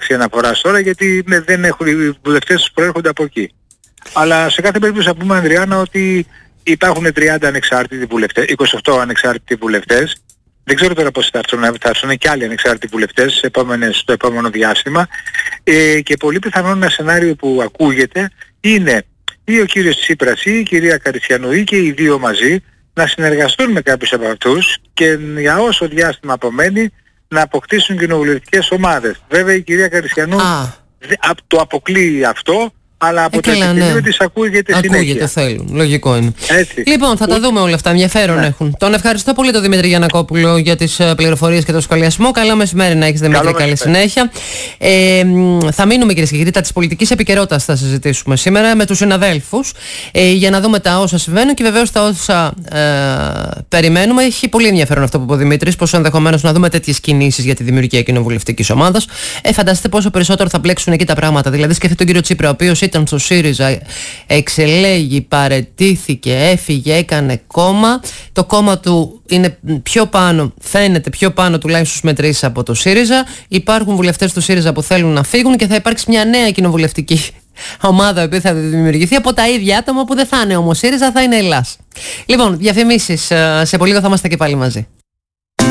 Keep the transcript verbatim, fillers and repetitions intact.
αξία αναφοράς τώρα, γιατί ναι, δεν έχουν, οι βουλευτές τους προέρχονται από εκεί. Αλλά σε κάθε περίπτωση θα πούμε, Ανδριάννα, ότι υπάρχουν τριάντα ανεξάρτητοι βουλευτές, είκοσι οκτώ ανεξάρτητοι βουλευτές. Δεν ξέρω τώρα πώς θα έρθουν, θα έρθουν και άλλοι ανεξάρτητοι βουλευτές στο επόμενο διάστημα. Ε, και πολύ πιθανόν ένα σενάριο που ακούγεται είναι ή ο κύριος Τσίπρας ή η κυρία Καριστιανού ή και οι δύο μαζί να συνεργαστούν με κάποιους από αυτούς και για όσο διάστημα απομένει να αποκτήσουν κοινοβουλευτικές ομάδες. Βέβαια η κυρία Καριστιανού Α. το αποκλείει αυτό, αλλά από ε, το καλά, επιτελείο ναι. της ακούγεται συνέχεια. Ακούγεται, θέλουν. Λογικό είναι. Έτσι. Λοιπόν, θα τα δούμε όλα αυτά. Ενδιαφέρον ναι. έχουν. Τον ευχαριστώ πολύ τον Δημήτρη Γιαννακόπουλο για τις πληροφορίες και το σχολιασμό. Καλό μεσημέρι να έχεις, Δημήτρη. Καλή συνέχεια. Ε, θα μείνουμε, κυρίες και κύριοι, τα της πολιτικής επικαιρότητας θα συζητήσουμε σήμερα με τους συναδέλφους ε, για να δούμε τα όσα συμβαίνουν και βεβαίως τα όσα ε, περιμένουμε. Έχει πολύ ενδιαφέρον αυτό που είπε ο Δημήτρης, πόσο ενδεχομένως να δούμε τέτοιες κινήσεις για τη δημιουργία κοινοβουλευτικής ομάδας. Ε, φανταστείτε πόσο περισσότερο θα μπλέξουν εκεί τα πράγματα. Δηλαδή, σκεφτείτε τον κύριο Τσίπρα, ο οποίος ήταν στο ΣΥΡΙΖΑ, εξελέγει, παραιτήθηκε, έφυγε, έκανε κόμμα. Το κόμμα του είναι πιο πάνω, φαίνεται πιο πάνω τουλάχιστον στους μετρήσεις από το ΣΥΡΙΖΑ. Υπάρχουν βουλευτές του ΣΥΡΙΖΑ που θέλουν να φύγουν και θα υπάρξει μια νέα κοινοβουλευτική ομάδα που θα δημιουργηθεί από τα ίδια άτομα που δεν θα είναι όμως ΣΥΡΙΖΑ, θα είναι Ελλάς. Λοιπόν, διαφημίσεις. Σε πολύ λίγο θα είμαστε και πάλι μαζί.